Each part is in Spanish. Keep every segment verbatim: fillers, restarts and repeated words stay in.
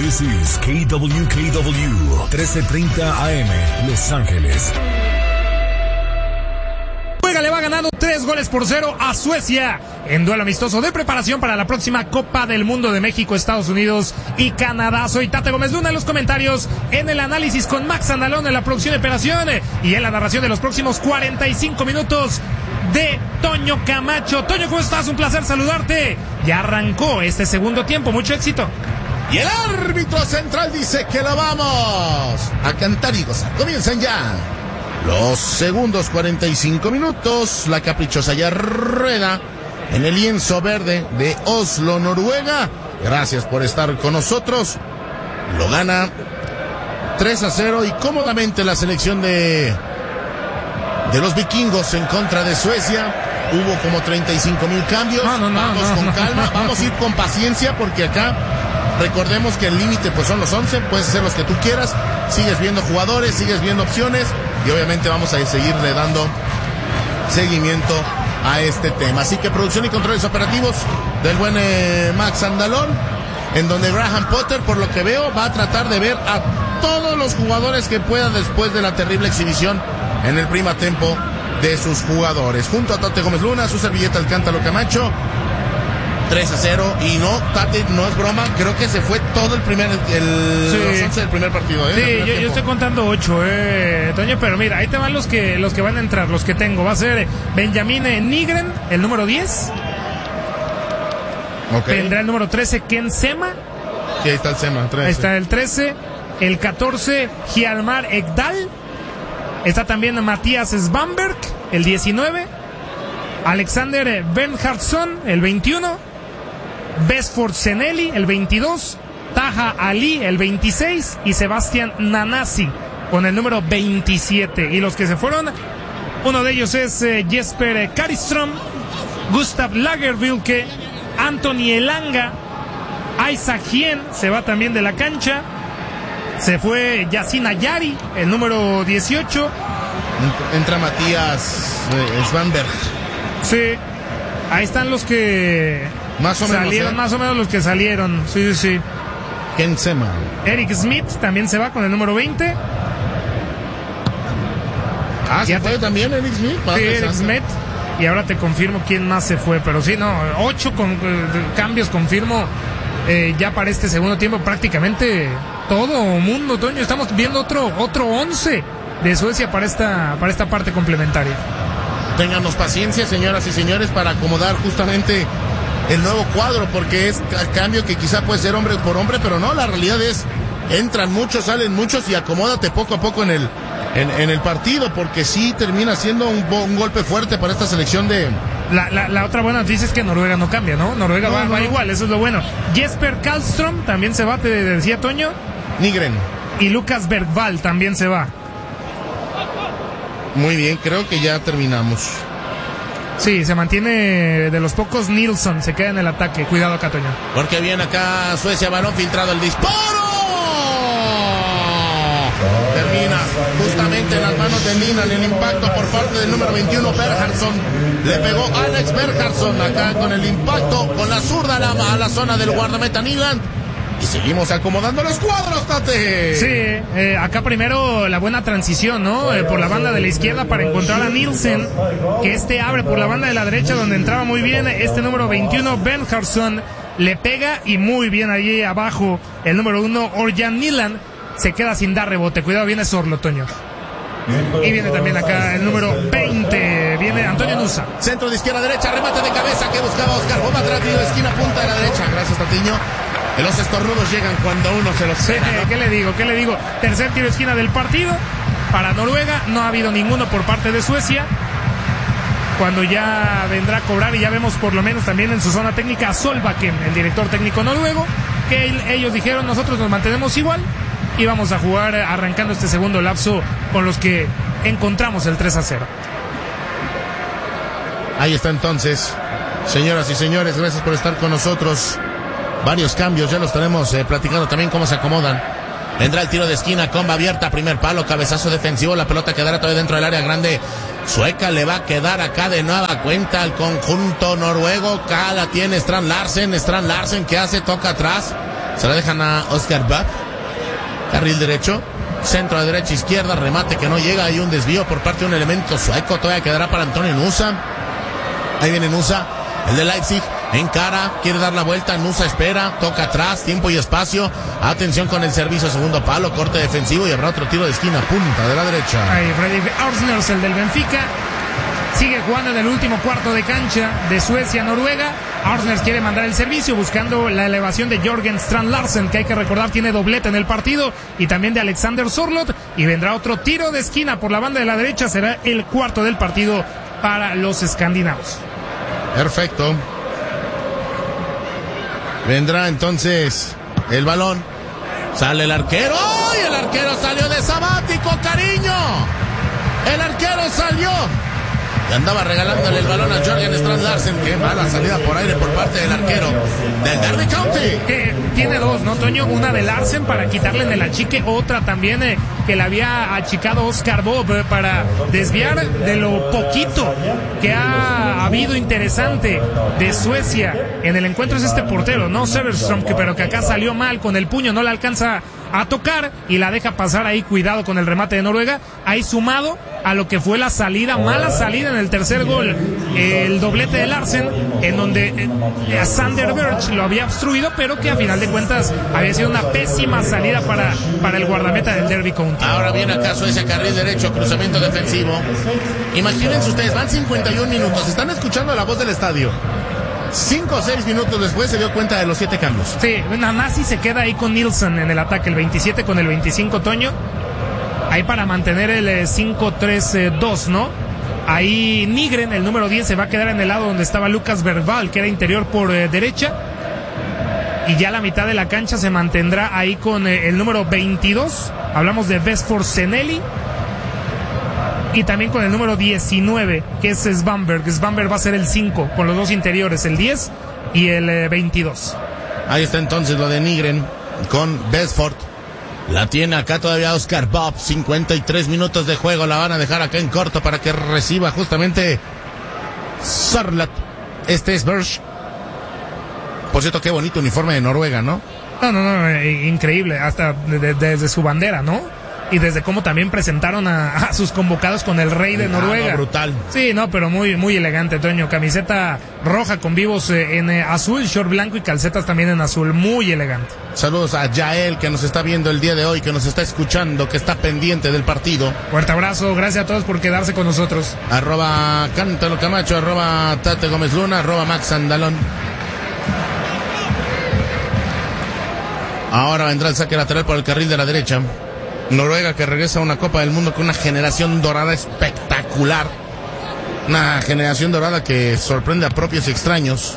This is K W K W trece treinta A M, Los Ángeles. Noruega le va ganando tres goles por cero a Suecia en duelo amistoso de preparación para la próxima Copa del Mundo de México, Estados Unidos y Canadá. Soy Tate Gómez Luna en los comentarios, en el análisis con Max Andalón en la producción de operación y en la narración de los próximos cuarenta y cinco minutos de Toño Camacho. Toño, ¿cómo estás? Un placer saludarte. Ya arrancó este segundo tiempo, mucho éxito. Y el árbitro central dice que lo vamos a cantar y gozar. Comienzan ya los segundos cuarenta y cinco minutos. La caprichosa ya rueda en el lienzo verde de Oslo, Noruega. Gracias por estar con nosotros. Lo gana tres a cero y cómodamente la selección de, de los vikingos en contra de Suecia. Hubo como treinta y cinco mil cambios. No, no, no, vamos no, con no, calma, no. vamos a ir con paciencia porque acá recordemos que el límite pues son los once, puedes hacer los que tú quieras, sigues viendo jugadores, sigues viendo opciones y obviamente vamos a seguirle dando seguimiento a este tema. Así que producción y controles operativos del buen eh, Max Andalón, en donde Graham Potter, por lo que veo, va a tratar de ver a todos los jugadores que pueda después de la terrible exhibición en el prima tempo de sus jugadores. Junto a Tate Gómez Luna, su servilleta el Cántalo Camacho. tres a cero y no, Tate, no es broma, creo que se fue todo el primer, el, Sí. los once del primer partido, ¿eh? Sí, yo, yo estoy contando ocho, eh, Toño, pero mira, ahí te van los que los que van a entrar, los que tengo. Va a ser Benjamin Nygren, el número diez. Okay. Vendrá el número trece, Ken Sema. Sí, ahí está el Sema, trece. Ahí está el trece. El catorce, Hjalmar Ekdal. Está también Matías Svanberg, el diecinueve. Alexander Bernhardsson, el veintiuno. Besford Seneli, el veintidós. Taha Ali, el veintiséis. Y Sebastián Nanasi, con el número veintisiete. Y los que se fueron, uno de ellos es eh, Jesper Karlström, Gustav Lagerwilke, Anthony Elanga, Isaac Hien, se va también de la cancha. Se fue Yasin Ayari, el número dieciocho. Entra Matías eh, Svanberg. Sí, ahí están los que Más o menos, salieron, ¿eh? más o menos los que salieron. Sí, sí, sí. Ken Sema. Eric Smith también se va con el número veinte. Ah, Ya ¿se fue te- también Eric Smith? Sí, Eric Desastre. Smith. Y ahora te confirmo quién más se fue. Pero sí, no, ocho con, eh, cambios confirmo eh, ya para este segundo tiempo. Prácticamente todo mundo, Toño. Estamos viendo otro otro once de Suecia para esta, para esta parte complementaria. Ténganos paciencia, señoras y señores, para acomodar justamente el nuevo cuadro, porque es a cambio que quizá puede ser hombre por hombre, pero no, la realidad es, entran muchos, salen muchos y acomódate poco a poco en el en, en el partido, porque sí termina siendo un, un golpe fuerte para esta selección de... La, la, la otra buena noticia es que Noruega no cambia, ¿no? Noruega No, va, no, va no. igual, eso es lo bueno. Jesper Karlström también se va, te decía Toño. Nygren. Y Lucas Bergvall también se va. Muy bien, creo que ya terminamos. Sí, se mantiene de los pocos. Nilsson se queda en el ataque. Cuidado acá, Toño. Porque viene acá Suecia, balón filtrado, el disparo. Termina justamente en las manos de Linan, el impacto por parte del número veintiuno, Berhardsson. Le pegó Alex Berhardsson acá con el impacto, con la zurda a la, a la zona del guardameta Nyland. Y seguimos acomodando los cuadros, Tate. Sí, eh, acá primero la buena transición, ¿no? Eh, por la banda de la izquierda para encontrar a Nielsen, que este abre por la banda de la derecha donde entraba muy bien este número veintiuno, Bernhardsson, le pega y muy bien allí abajo el número uno, Orjan Nyland, se queda sin dar rebote. Cuidado, viene Sorlo, Toño. Y viene también acá el número veinte, viene Antonio Nusa. Centro de izquierda a derecha, remate de cabeza que buscaba Oscar Bomba, atrás, tiro de esquina, punta de la derecha. Gracias, Tatiño. Los estornudos llegan cuando uno se los espera, ¿no? ¿Qué le digo? ¿Qué le digo? Tercer tiro de esquina del partido para Noruega. No ha habido ninguno por parte de Suecia. Cuando ya vendrá a cobrar, y ya vemos por lo menos también en su zona técnica a Solbakken, el director técnico noruego, que él- ellos dijeron: nosotros nos mantenemos igual y vamos a jugar arrancando este segundo lapso con los que encontramos el tres a cero. Ahí está entonces, señoras y señores, gracias por estar con nosotros. Varios cambios, ya los tenemos eh, platicando también cómo se acomodan. Vendrá el tiro de esquina, comba abierta, primer palo, cabezazo defensivo, la pelota quedará todavía dentro del área grande sueca, le va a quedar acá de nueva cuenta al conjunto noruego. Acá la tiene Strand Larsen, Strand Larsen que hace, toca atrás, Se la dejan a Oscar Buck. Carril derecho. Centro de derecha, izquierda. Remate que no llega. Hay un desvío por parte de un elemento sueco. Todavía quedará para Antonio Nusa. Ahí viene Nusa. El de Leipzig. Encara. Quiere dar la vuelta. Nusa espera. Toca atrás. Tiempo y espacio. Atención con el servicio. Segundo palo. Corte defensivo. Y habrá otro tiro de esquina. Punta de la derecha. Ahí Fredrik Aursnes, el del Benfica. Sigue jugando en el último cuarto de cancha de Suecia-Noruega. Aursnes quiere mandar el servicio buscando la elevación de Jørgen Strand Larsen, que hay que recordar tiene doblete en el partido, y también de Alexander Sørloth, y vendrá otro tiro de esquina por la banda de la derecha. Será el cuarto del partido para los escandinavos. Perfecto. Vendrá entonces el balón. Sale el arquero. ¡Ay! El arquero salió de sabático, cariño. El arquero salió. Y andaba regalándole el balón a Jørgen Strand Larsen. Qué mala salida por aire por parte del arquero del Derby County. Eh, tiene dos, ¿no, Toño? Una de Larsen para quitarle en el achique, otra también eh, que le había achicado Oscar Bob eh, para desviar de lo poquito que ha habido interesante de Suecia en el encuentro. Es este portero, ¿no? Severström, que pero que acá salió mal con el puño, no le alcanza a tocar y la deja pasar ahí. Cuidado con el remate de Noruega. Ahí sumado a lo que fue la salida, mala salida en el tercer gol, el doblete de Larsen, en donde eh, Sander Berge lo había obstruido, pero que a final de cuentas había sido una pésima salida para, para el guardameta del Derby County. Ahora viene acá Suecia, carril derecho, cruzamiento defensivo. Imagínense ustedes, van cincuenta y un minutos, están escuchando la voz del estadio. Cinco o seis minutos después se dio cuenta de los siete cambios. Sí, Nanasi se queda ahí con Nilsson en el ataque, el veintisiete con el veinticinco, Toño. Ahí para mantener el cinco tres dos, ¿no? Ahí Nygren, el número diez, se va a quedar en el lado donde estaba Lucas Bergvall, que era interior por eh, derecha. Y ya la mitad de la cancha se mantendrá ahí con eh, el número veintidós. Hablamos de Vesfor Seneli. Y también con el número diecinueve, que es Svanberg. Svanberg va a ser el cinco, con los dos interiores, el diez y el eh, veintidós. Ahí está entonces lo de Nygren con Vesford. La tiene acá todavía Oscar Bob. cincuenta y tres minutos de juego. La van a dejar acá en corto para que reciba justamente Sørloth. Este es Berge. Por cierto, qué bonito uniforme de Noruega, ¿no? No, no, no, eh, increíble. Hasta de, de, desde su bandera, ¿no? Y desde cómo también presentaron a, a sus convocados con el rey de Noruega. Ah, no, brutal. Sí, no, pero muy muy elegante, Toño. Camiseta roja con vivos eh, en eh, azul, short blanco y calcetas también en azul. Muy elegante. Saludos a Yael, que nos está viendo el día de hoy, que nos está escuchando, que está pendiente del partido. Fuerte abrazo, gracias a todos por quedarse con nosotros. Arroba Cántalo Camacho, arroba Tate Gómez Luna, arroba Max Andalón. Ahora vendrá el saque lateral por el carril de la derecha. Noruega, que regresa a una Copa del Mundo con una generación dorada espectacular. Una generación dorada que sorprende a propios y extraños.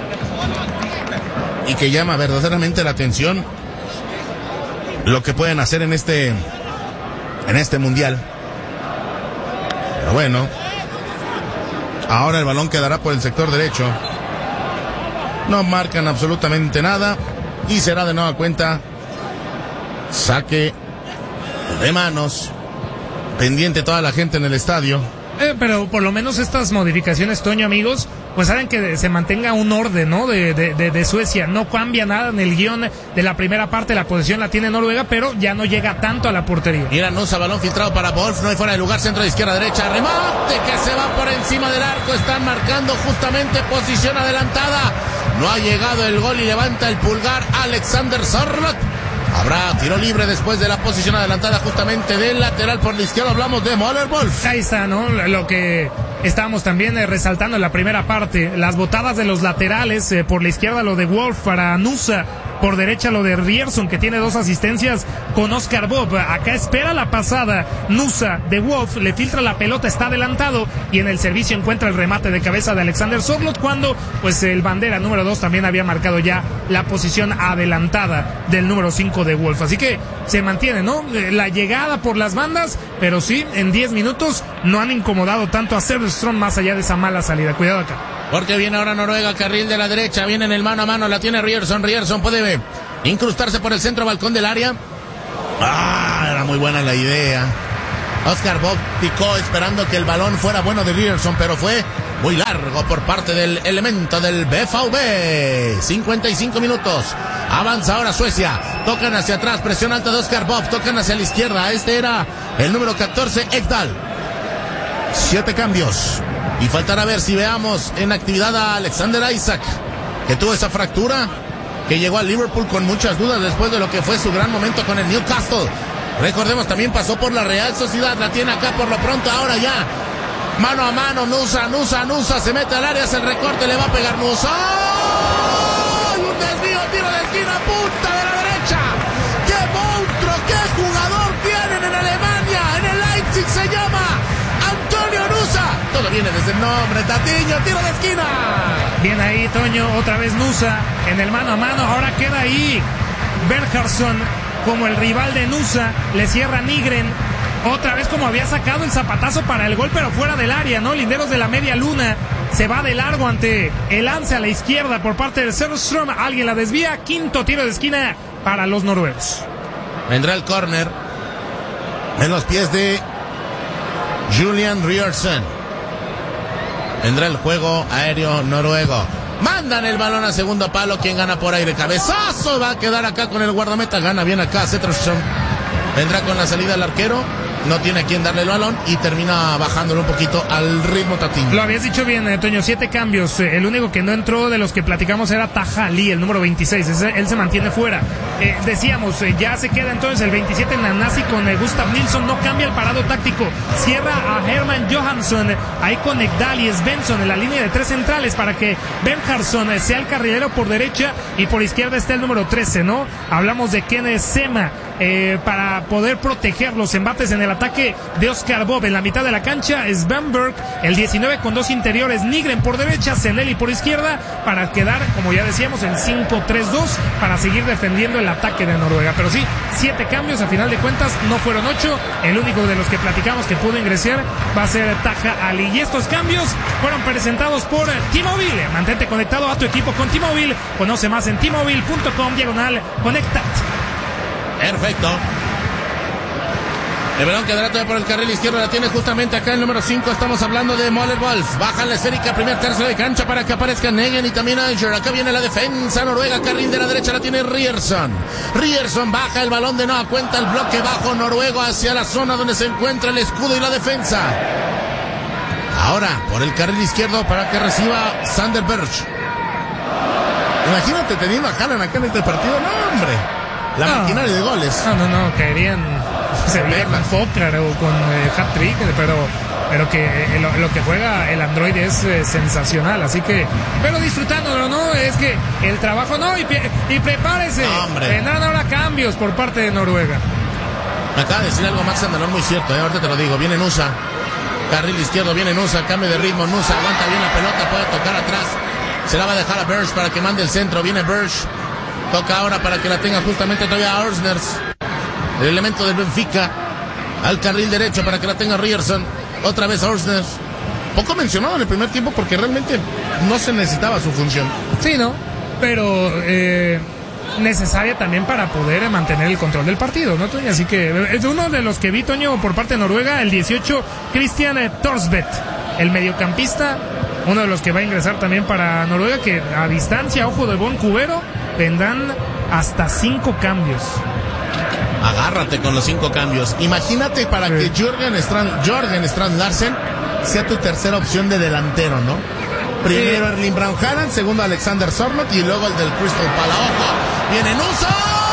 Y que llama verdaderamente la atención lo que pueden hacer en este en este mundial. Pero bueno, ahora el balón quedará por el sector derecho. No marcan absolutamente nada y será de nueva cuenta saque de manos. Pendiente toda la gente en el estadio. Eh, pero por lo menos estas modificaciones, Toño, amigos, pues saben que se mantenga un orden, ¿no? De, de, de, de Suecia. No cambia nada en el guión de la primera parte. La posesión la tiene Noruega, pero ya no llega tanto a la portería. Mira, Nusa, balón filtrado para Wolf. No hay fuera de lugar, centro de izquierda, derecha. Remate que se va por encima del arco. Están marcando justamente posición adelantada. No ha llegado el gol y levanta el pulgar Alexander Sørloth. Habrá tiro libre después de la posición adelantada justamente del lateral por la izquierda. Hablamos de Møller Wolf. Ahí está, ¿no? Lo que estábamos también eh, resaltando en la primera parte. Las botadas de los laterales. Eh, por la izquierda lo de Wolf para Nusa. Por derecha lo de Ryerson, que tiene dos asistencias con Oscar Bob. Acá espera la pasada Nusa de Wolf, le filtra la pelota, está adelantado y en el servicio encuentra el remate de cabeza de Alexander Sørloth, cuando pues el bandera número dos también había marcado ya la posición adelantada del número cinco de Wolf. Así que se mantiene, ¿no? La llegada por las bandas, pero sí, en diez minutos no han incomodado tanto a Severström más allá de esa mala salida. Cuidado acá. Porque viene ahora Noruega, carril de la derecha, viene en el mano a mano, la tiene Ryerson, Ryerson puede incrustarse por el centro balcón del área. Ah, era muy buena la idea. Oscar Bob picó esperando que el balón fuera bueno de Ryerson, pero fue muy largo por parte del elemento del B V B. cincuenta y cinco minutos. Avanza ahora Suecia. Tocan hacia atrás. Presión alta de Oscar Bob. Tocan hacia la izquierda. Este era el número catorce, Ekdal. Siete cambios. Y faltará ver si veamos en actividad a Alexander Isak, que tuvo esa fractura, que llegó a Liverpool con muchas dudas después de lo que fue su gran momento con el Newcastle. Recordemos, también pasó por la Real Sociedad. La tiene acá por lo pronto. Ahora ya mano a mano, Nusa, Nusa, Nusa, se mete al área, hace el recorte, le va a pegar Nusa. ¡Oh! Un desvío, tiro de esquina, punta de la derecha. ¡Qué monstruo, qué jugador tienen en Alemania! En el Leipzig se llama Antonio Nusa. Todo viene desde el nombre, Tatiño, tiro de esquina. Bien ahí, Toño, otra vez Nusa en el mano a mano. Ahora queda ahí Bernhardsson como el rival de Nusa, le cierra Nygren. Otra vez como había sacado el zapatazo para el gol, pero fuera del área, ¿no? Linderos de la media luna se va de largo ante el lance a la izquierda por parte de Söderström. Alguien la desvía. Quinto tiro de esquina para los noruegos. Vendrá el córner en los pies de Julian Ryerson. Vendrá el juego aéreo noruego. Mandan el balón a segundo palo. ¿Quién gana por aire? Cabezazo. Va a quedar acá con el guardameta. Gana bien acá Söderström. Vendrá con la salida al arquero. No tiene a quien darle el balón y termina bajándolo un poquito al ritmo Tatín. Lo habías dicho bien, eh, Toño, siete cambios. Eh, el único que no entró de los que platicamos era Taha Ali, el número veintiséis. Ese, él se mantiene fuera. Eh, decíamos, eh, ya se queda entonces el veintisiete Nanasi con eh, Gustav Nilsson. No cambia el parado táctico. Cierra a Herman Johansson. Ahí con Ekdal y Svensson en la línea de tres centrales para que Bernhardsson eh, sea el carrilero por derecha y por izquierda está el número trece, ¿no? Hablamos de Kenneth Sema. Eh, para poder proteger los embates en el ataque de Oscar Bob. En la mitad de la cancha es Bamberg, el diecinueve con dos interiores, Nygren por derecha, Zenelli por izquierda, para quedar, como ya decíamos, en cinco tres dos para seguir defendiendo el ataque de Noruega. Pero sí, siete cambios, a final de cuentas no fueron ocho. El único de los que platicamos que pudo ingresar va a ser Taha Ali. Y estos cambios fueron presentados por T-Mobile. Mantente conectado a tu equipo con T-Mobile. Conoce más en T Mobile punto com diagonal conecta. Perfecto. El balón quedará todavía por el carril izquierdo. La tiene justamente acá el número cinco. Estamos hablando de Möller Wolf. Baja la esférica, primer tercio de cancha para que aparezca Negen y también Ager. Acá viene la defensa noruega. Carril de la derecha la tiene Ryerson. Ryerson baja el balón de nueva cuenta. El bloque bajo noruego hacia la zona donde se encuentra el escudo y la defensa. Ahora por el carril izquierdo para que reciba Sander Berg. Imagínate teniendo a Haaland acá en este partido. No, hombre. La no, maquinaria de goles. No, no, no, caerían. Se veía con Fokker o con eh, hat-trick, pero, pero que eh, lo, lo que juega el Android es eh, sensacional. Así que, pero disfrutándolo, ¿no? Es que el trabajo, no, y, y prepárese. No, vendrán ahora cambios por parte de Noruega. Me acaba de decir algo Max Andalón muy cierto, ¿eh? Ahorita te lo digo. Viene Nusa, carril izquierdo, viene Nusa, cambio de ritmo. Nusa aguanta bien la pelota, puede tocar atrás. Se la va a dejar a Berg para que mande el centro. Viene Berg. Toca ahora para que la tenga justamente todavía a Orsners, el elemento del Benfica, al carril derecho para que la tenga Ryerson. Otra vez Orsners. Poco mencionado en el primer tiempo porque realmente no se necesitaba su función. Sí, ¿no? Pero eh, necesaria también para poder mantener el control del partido, ¿no, Toño? Así que es uno de los que vi, Toño, por parte de Noruega, el dieciocho, Christian Thorsvedt, el mediocampista, uno de los que va a ingresar también para Noruega, que a distancia, ojo de buen cubero, vendrán hasta cinco cambios. Agárrate con los cinco cambios. Imagínate para sí. que Jørgen Strand, Jørgen Strand Larsen sea tu tercera opción de delantero, ¿no? Primero sí. Erling Braut Haaland, segundo Alexander Sørloth y luego el del Crystal Palace. Ojo, viene Nusa,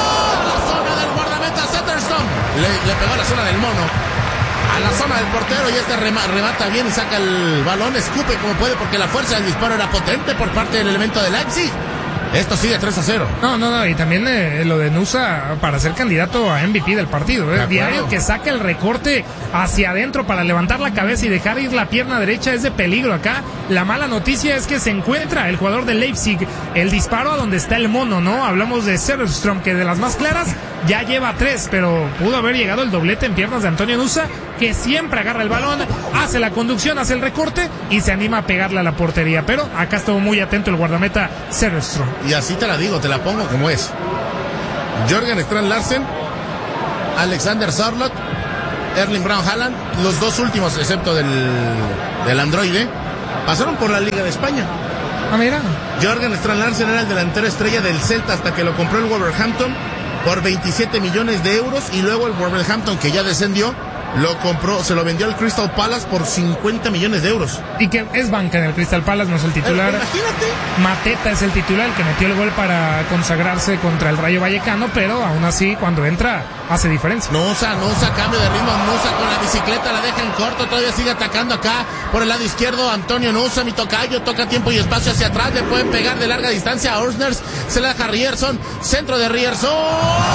la zona del guardameta Söderström. Le, le pegó a la zona del mono, a la zona del portero, y este remata bien y saca el balón, escupe como puede porque la fuerza del disparo era potente por parte del elemento de Leipzig. Esto sigue tres a cero. No, no, no, y también eh, lo de Nusa para ser candidato a M V P del partido. Eh. Diario que saca el recorte hacia adentro para levantar la cabeza y dejar ir la pierna derecha es de peligro acá. La mala noticia es que se encuentra el jugador de Leipzig, el disparo a donde está el mono, ¿no? Hablamos de Söderström, que de las más claras ya lleva tres, pero pudo haber llegado el doblete en piernas de Antonio Nusa, que siempre agarra el balón, hace la conducción, hace el recorte y se anima a pegarle a la portería. Pero acá estuvo muy atento el guardameta Söderström. Y así te la digo, te la pongo como es. Jørgen Strand Larsen, Alexander Sørloth, Erling Brown Haaland, los dos últimos, excepto del, del androide, pasaron por la Liga de España. Ah, mira. Jorgen Strand Larsen era el delantero estrella del Celta hasta que lo compró el Wolverhampton por veintisiete millones de euros, y luego el Wolverhampton, que ya descendió, lo compró, se lo vendió al Crystal Palace por cincuenta millones de euros. Y que es banca en el Crystal Palace, no es el titular. Eh, imagínate. Mateta es el titular, el que metió el gol para consagrarse contra el Rayo Vallecano, pero aún así, cuando entra, hace diferencia. No usa, no usa cambio de ritmo, no usa con la bicicleta, la deja en corto, todavía sigue atacando acá por el lado izquierdo. Antonio no usa, mi tocayo, toca tiempo y espacio hacia atrás, le pueden pegar de larga distancia a Orsners, se la deja Rierson, centro de Rierson.